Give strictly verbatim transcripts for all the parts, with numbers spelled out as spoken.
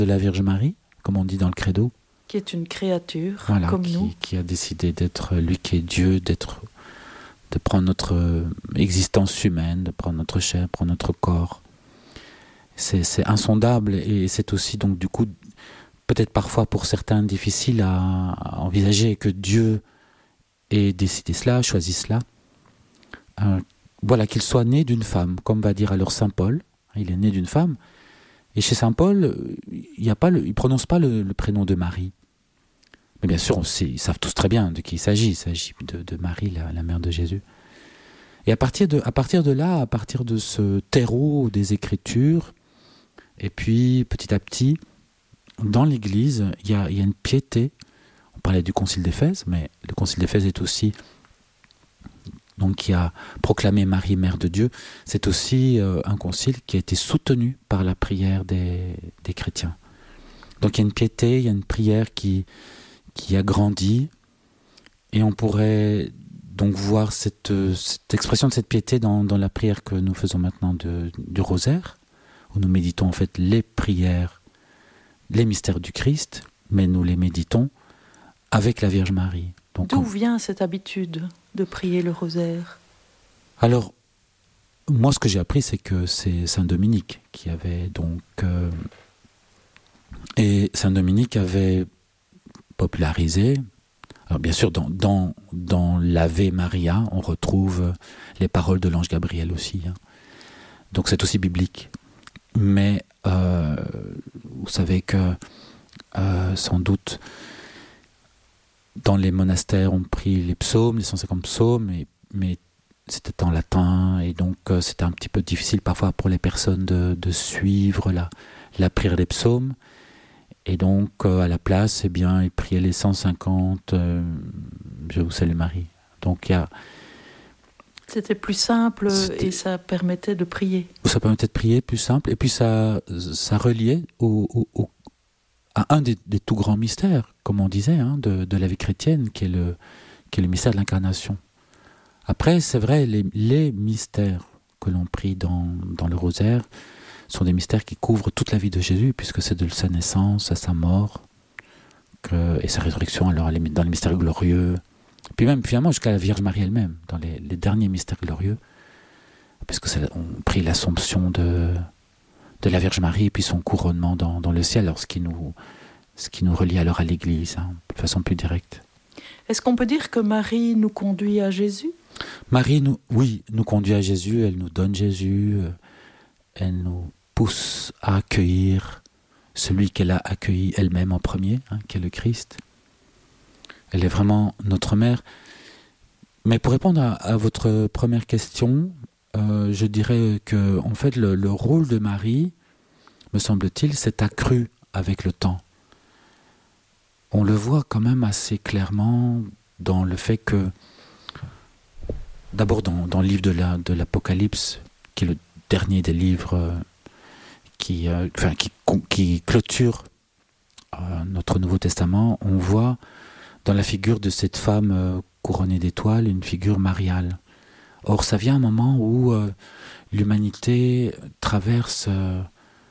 de la Vierge Marie, comme on dit dans le credo. Qui est une créature, voilà, comme qui, nous. Qui a décidé d'être lui qui est Dieu, d'être, de prendre notre existence humaine, de prendre notre chair, prendre notre corps. C'est, c'est insondable et c'est aussi donc du coup peut-être parfois pour certains difficile à, à envisager que Dieu ait décidé cela, choisi cela. Euh, voilà, qu'il soit né d'une femme, comme va dire alors saint Paul, il est né d'une femme. Et chez saint Paul, il ne prononce pas le, le prénom de Marie. Mais bien sûr, on sait, ils savent tous très bien de qui il s'agit. Il s'agit de, de Marie, la, la mère de Jésus. Et à partir de, à partir de là, à partir de ce terreau des Écritures, et puis petit à petit, dans l'Église, il y a, il y a une piété. On parlait du Concile d'Éphèse, mais le Concile d'Éphèse est aussi, donc qui a proclamé Marie, mère de Dieu. C'est aussi euh, un concile qui a été soutenu par la prière des, des chrétiens. Donc il y a une piété, il y a une prière qui qui a grandi, et on pourrait donc voir cette, cette expression de cette piété dans, dans la prière que nous faisons maintenant de, du rosaire, où nous méditons en fait les prières, les mystères du Christ, mais nous les méditons avec la Vierge Marie. Donc, D'où on... vient cette habitude de prier le rosaire? Alors, moi ce que j'ai appris, c'est que c'est Saint Dominique qui avait donc... Euh... Et Saint Dominique avait popularisé. Alors bien sûr, dans, dans, dans l'Ave Maria, on retrouve les paroles de l'ange Gabriel aussi. Hein. Donc c'est aussi biblique. Mais euh, vous savez que euh, sans doute dans les monastères, on prie les psaumes, les cent cinquante psaumes, et, mais c'était en latin, et donc euh, c'était un petit peu difficile parfois pour les personnes de, de suivre la, la prière des psaumes. Et donc, euh, à la place, eh bien, il priait les cent cinquante euh, « Je vous salue Marie ». Donc, il y a... C'était plus simple C'était... et ça permettait de prier. Ça permettait de prier, plus simple. Et puis, ça, ça reliait au, au, au, à un des, des tout grands mystères, comme on disait, hein, de, de la vie chrétienne, qui est, le, qui est le mystère de l'incarnation. Après, c'est vrai, les, les mystères que l'on prie dans, dans le rosaire sont des mystères qui couvrent toute la vie de Jésus, puisque c'est de sa naissance à sa mort que, et sa résurrection, alors dans les mystères glorieux, puis même finalement jusqu'à la Vierge Marie elle-même, dans les, les derniers mystères glorieux, puisque c'est, on prie l'Assomption de, de la Vierge Marie, et puis son couronnement dans, dans le ciel, alors ce qui nous, ce qui nous relie alors à l'Église, hein, de façon plus directe. Est-ce qu'on peut dire que Marie nous conduit à Jésus? Marie, nous, oui, nous conduit à Jésus, elle nous donne Jésus, elle nous pousse à accueillir celui qu'elle a accueilli elle-même en premier, hein, qui est le Christ. Elle est vraiment notre mère. Mais pour répondre à, à votre première question, euh, je dirais que en fait, le, le rôle de Marie, me semble-t-il, s'est accru avec le temps. On le voit quand même assez clairement dans le fait que, d'abord dans, dans le livre de, la, de l'Apocalypse, qui est le dernier des livres euh, qui, euh, enfin, qui, qui clôture euh, notre Nouveau Testament, on voit dans la figure de cette femme euh, couronnée d'étoiles une figure mariale. Or, ça vient un moment où euh, l'humanité traverse euh,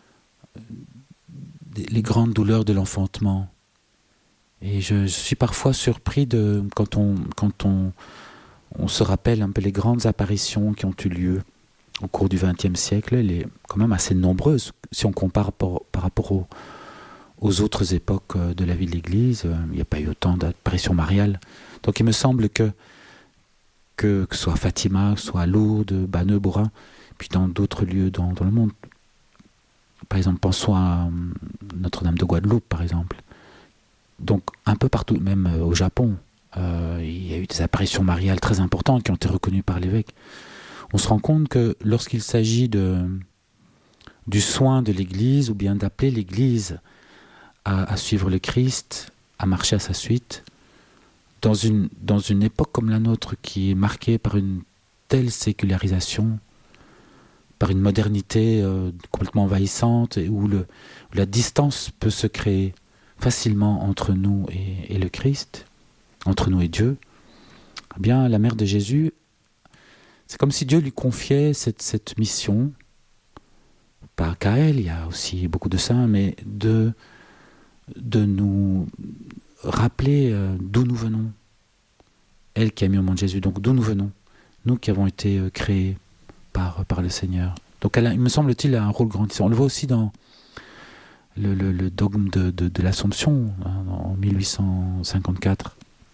les grandes douleurs de l'enfantement. Et je, je suis parfois surpris de, quand, on, quand on, on se rappelle un peu les grandes apparitions qui ont eu lieu au cours du vingtième siècle. Elle est quand même assez nombreuse si on compare par, par rapport aux, aux autres époques de la vie de l'Église. Il n'y a pas eu autant d'apparitions mariales. Donc il me semble que, que, que ce soit Fatima, que ce soit Lourdes, Banneux, Bourin, puis dans d'autres lieux dans, dans le monde. Par exemple, pensons à Notre-Dame de Guadeloupe, par exemple. Donc un peu partout, même au Japon, euh, il y a eu des apparitions mariales très importantes qui ont été reconnues par l'évêque. On se rend compte que lorsqu'il s'agit de, du soin de l'Église, ou bien d'appeler l'Église à, à suivre le Christ, à marcher à sa suite, dans une, dans une époque comme la nôtre qui est marquée par une telle sécularisation, par une modernité euh, complètement envahissante, et où, le, où la distance peut se créer facilement entre nous et, et le Christ, entre nous et Dieu, eh bien la mère de Jésus, c'est comme si Dieu lui confiait cette, cette mission pas qu'à elle, il y a aussi beaucoup de saints, mais de, de nous rappeler euh, d'où nous venons. Elle qui a mis au monde Jésus, donc d'où nous venons. Nous qui avons été euh, créés par, par le Seigneur. Donc elle a, il me semble-t-il, a un rôle grandissant. On le voit aussi dans le, le, le dogme de, de, de l'Assomption, hein, en mille huit cent cinquante-quatre.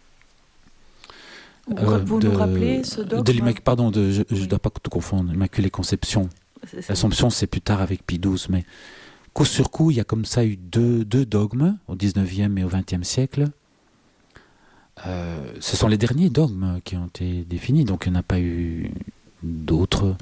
Vous, euh, vous de, nous rappelez ce dogme de Pardon, de, je ne oui. dois pas tout confondre. Immaculée Conception. L'Assomption, c'est plus tard avec Pie douze, mais coup sur coup, il y a comme ça eu deux, deux dogmes au dix-neuvième et au vingtième siècle. Euh, ce sont les derniers dogmes qui ont été définis, donc il n'y en a pas eu d'autres.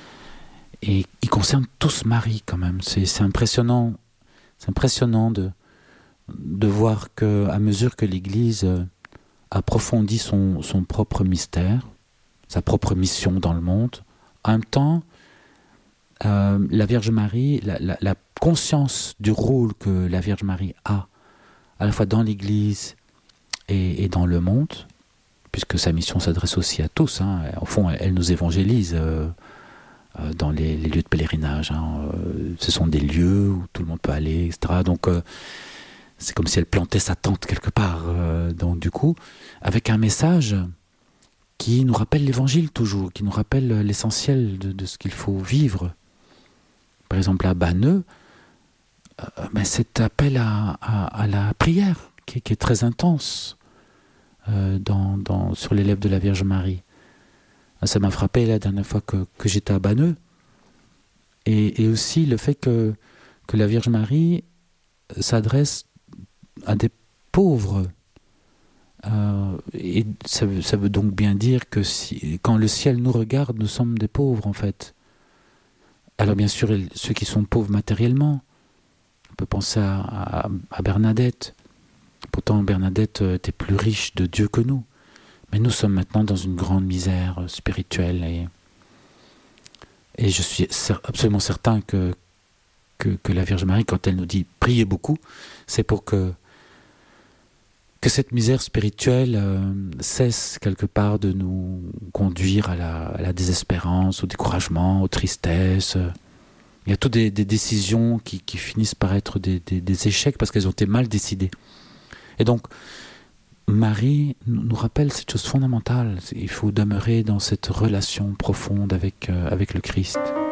Et ils concernent tous Marie quand même. C'est, c'est impressionnant, c'est impressionnant de, de voir qu'à mesure que l'Église approfondit son, son propre mystère, sa propre mission dans le monde, en même temps, euh, la Vierge Marie, la, la, la conscience du rôle que la Vierge Marie a, à la fois dans l'Église et, et dans le monde, puisque sa mission s'adresse aussi à tous, hein. Au fond, elle, elle nous évangélise euh, euh, dans les, les lieux de pèlerinage. Hein. Euh, ce sont des lieux où tout le monde peut aller, et cetera. Donc, euh, c'est comme si elle plantait sa tente quelque part. Euh, donc, du coup, avec un message qui nous rappelle l'Évangile toujours, qui nous rappelle l'essentiel de, de ce qu'il faut vivre. Par exemple, à Banneux, euh, ben, cet appel à, à, à la prière, qui, qui est très intense euh, dans, dans, sur les lèvres de la Vierge Marie. Ça m'a frappé la dernière fois que, que j'étais à Banneux. Et, et aussi le fait que, que la Vierge Marie s'adresse à des pauvres. Euh, et ça, ça veut donc bien dire que si, quand le ciel nous regarde, nous sommes des pauvres en fait. Alors bien sûr, ceux qui sont pauvres matériellement, on peut penser à, à, à Bernadette. Pourtant Bernadette était plus riche de Dieu que nous. Mais nous sommes maintenant dans une grande misère spirituelle. Et, et je suis absolument certain que, que, que la Vierge Marie, quand elle nous dit « priez beaucoup », c'est pour que que cette misère spirituelle euh, cesse quelque part de nous conduire à la, à la désespérance, au découragement, aux tristesses. Il y a toutes des, des décisions qui, qui finissent par être des, des, des échecs parce qu'elles ont été mal décidées. Et donc, Marie nous rappelle cette chose fondamentale. Il faut demeurer dans cette relation profonde avec, euh, avec le Christ.